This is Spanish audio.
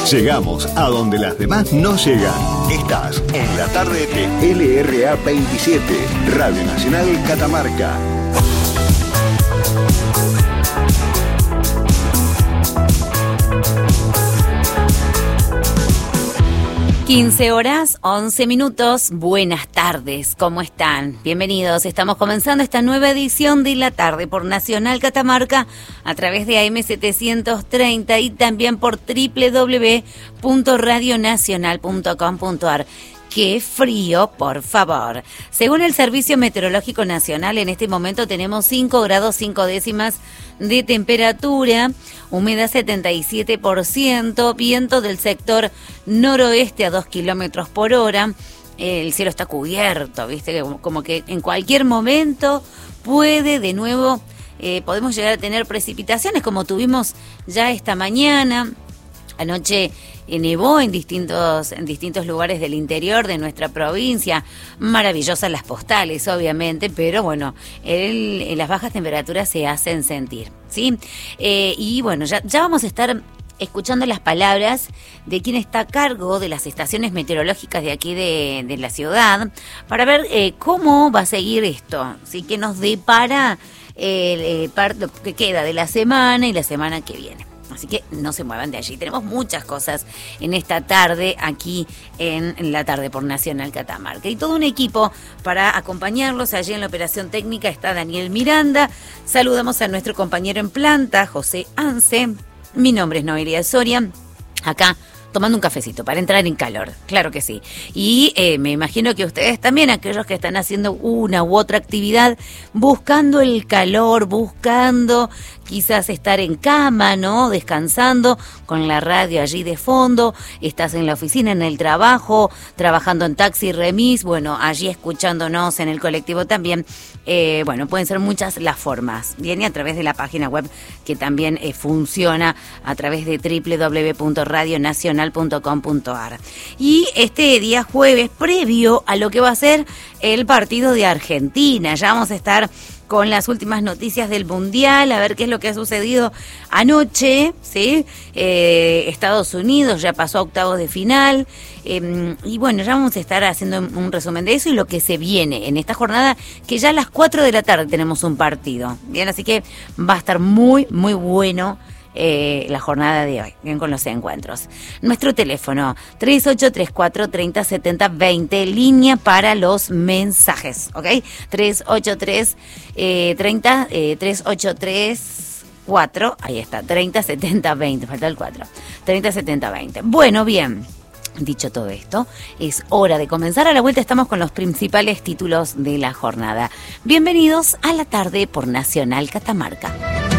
Llegamos a donde las demás no llegan. Estás en la tarde de LRA 27, Radio Nacional Catamarca. Horas 11 minutos. Buenas tardes, ¿cómo están? Bienvenidos, estamos comenzando esta nueva edición de La Tarde por Nacional Catamarca a través de AM730 y también por www.radionacional.com.ar. ¡Qué frío, por favor! Según el Servicio Meteorológico Nacional, en este momento tenemos 5 grados 5 décimas de temperatura, humedad 77%, viento del sector noroeste a 2 kilómetros por hora. El cielo está cubierto, ¿viste? Como que en cualquier momento puede de nuevo, podemos llegar a tener precipitaciones como tuvimos ya esta mañana. Anoche nevó en distintos lugares del interior de nuestra provincia. Maravillosas las postales, obviamente, pero bueno, las bajas temperaturas se hacen sentir, ¿sí? Y bueno, ya vamos a estar escuchando las palabras de quien está a cargo de las estaciones meteorológicas de aquí de la ciudad para ver cómo va a seguir esto, ¿sí? Que nos depara lo que queda de la semana y la semana que viene. Así que no se muevan de allí. Tenemos muchas cosas en esta tarde aquí en La Tarde por Nacional Catamarca. Y todo un equipo para acompañarlos. Allí en la operación técnica está Daniel Miranda. Saludamos a nuestro compañero en planta, José Anse. Mi nombre es Noelia Soria. Acá tomando un cafecito para entrar en calor, claro que sí. Y me imagino que ustedes también, aquellos que están haciendo una u otra actividad, buscando el calor, buscando quizás estar en cama, ¿no? Descansando con la radio allí de fondo, estás en la oficina, en el trabajo, trabajando en taxi, remis, bueno, allí escuchándonos en el colectivo también. Bueno, pueden ser muchas las formas. Viene a través de la página web que también funciona a través de www.radionacional.com.ar. Y este día jueves, previo a lo que va a ser el partido de Argentina, ya vamos a estar con las últimas noticias del Mundial, a ver qué es lo que ha sucedido anoche, ¿sí? Estados Unidos ya pasó a octavos de final, y bueno, ya vamos a estar haciendo un resumen de eso y lo que se viene en esta jornada, que ya a las 4 de la tarde tenemos un partido, bien, así que va a estar muy, muy bueno la jornada de hoy, bien, con los encuentros. Nuestro teléfono 3834-3070-20, línea para los mensajes, ¿ok? 383-4, ahí está, 3070-20, falta el 4, 3070-20. Bueno, bien, dicho todo esto, es hora de comenzar. A la vuelta estamos con los principales títulos de la jornada. Bienvenidos a La Tarde por Nacional Catamarca.